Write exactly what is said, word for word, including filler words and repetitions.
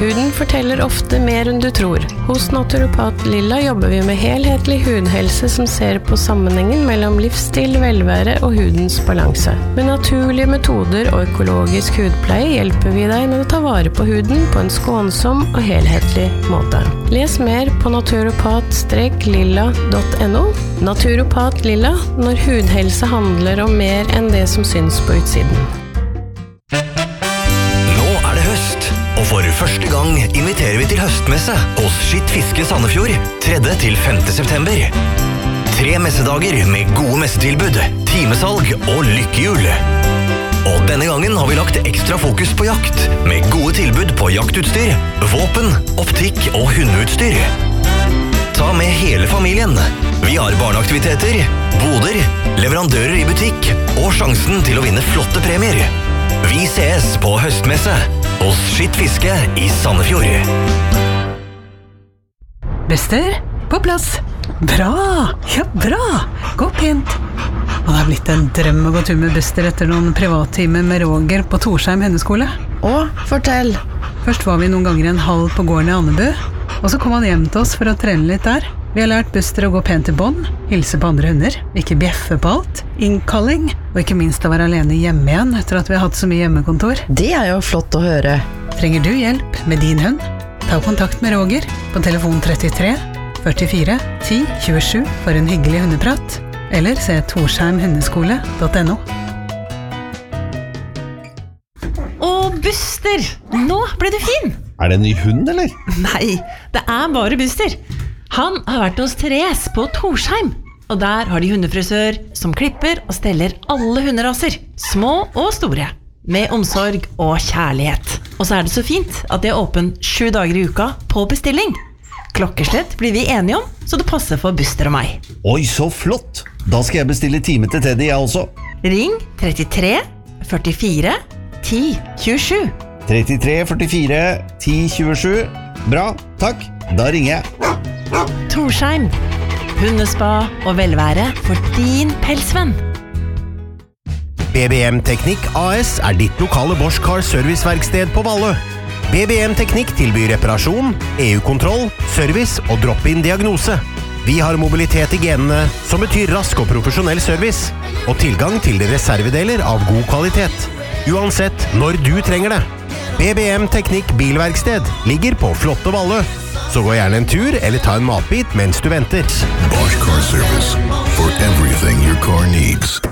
Huden forteller ofte mer enn du tror. Hos Naturopat Lilla jobber vi med helhetlig hudhelse som ser på sammenhengen mellom livsstil, velvære og hudens balanse. Med naturlige metoder og økologisk hudpleie hjelper vi deg med å ta vare på huden på en skånsom og helhetlig måte. Les mer på naturopat lilla punktum no. Naturopat Lilla, når hudhelse handler om mer enn det som syns på utsiden. Nå er det høst, og for første gang inviterer vi til høstmesse hos Skitt Fiske Sandefjord tredje til femte september. Tre messedager med gode messetilbud, timesalg og lykkehjul. Og denne gangen har vi lagt ekstra fokus på jakt, med gode tilbud på jaktutstyr, våpen, optikk og hundeutstyr. Ta med hele familien. Vi har barneaktiviteter, boder, leverandører i butikk og sjansen til å vinne flotte premier. Vi ses på høstmesse hos Skitt Fiske i Sandefjord. Bester, på plass. Bra, ja bra. Gå pent. Og det har blitt en drøm å gå tur med Bester etter noen privattimer med Roger på Torsheim hundeskole. Å, fortell. Først var vi noen ganger en halv på gården i Annebu, og så kom han hjem til oss for å trene litt der. Vi har lært Buster å gå pent i bånd, hilse på andre hunder, ikke bjeffe på alt, innkalling, og ikke minst å være alene hjemme igjen etter at vi har hatt så mye hjemmekontor. Det er jo flott å høre. Trenger du hjelp med din hund? Ta kontakt med Roger på telefon trettitre førtifire ti tjuesju for en hyggelig hundeprat, eller se torsheim hundeskole punktum no. Å, Buster! Nå ble du fin! Er det en ny hund, eller? Nei, det er bare Buster. Han har vært hos Therese på Torsheim, og der har de hundefrisør som klipper og steller alle hunderaser, små og store, med omsorg og kjærlighet. Og så er det så fint at de er åpen sju dager i uka på bestilling. Klokkeslett blir vi enige om, så det passer for Buster og meg. Oi, så flott! Da skal jeg bestille time til Teddy, jeg også. Ring trettitre førtifire ti tjuesju. trettitre førtifire ti tjuesju. Bra, takk. Da ringer jeg. Torsheim, hundespa og velvære for din pelsvenn. B B M Teknikk A S er ditt lokale Bosch Car Serviceverksted på Valle. B B M Teknikk tilbyr reparasjon, E U-kontroll, service og drop-in diagnose. Vi har mobilitet i genene, som betyr rask og profesjonell service, og tilgang til reservedeler av god kvalitet. Uansett når du trenger det. B B M Teknikk Bilverksted ligger på flotte Valle. Så gå gjerne en tur eller ta en matbit mens du venter. Bosch Car Service, for everything your car needs.